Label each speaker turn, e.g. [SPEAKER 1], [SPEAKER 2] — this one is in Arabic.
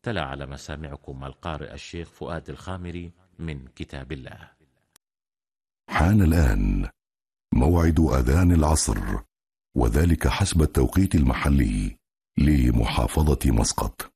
[SPEAKER 1] تلا على مسامعكم القارئ الشيخ فؤاد الخامري من كتاب الله.
[SPEAKER 2] حان الآن موعد أذان العصر، وذلك حسب التوقيت المحلي لمحافظة مسقط.